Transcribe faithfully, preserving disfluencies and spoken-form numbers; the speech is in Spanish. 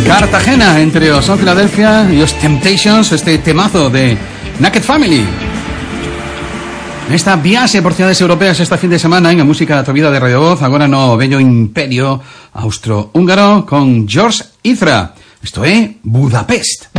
Cartagena, entre os Son Philadelphia e os Temptations, este temazo de Naked Family. Nesta viaxe por cidades europeas esta fin de semana en a música da tua vida de Radio Voz, agora no bello imperio austro-húngaro con George Ezra. Isto é Budapest.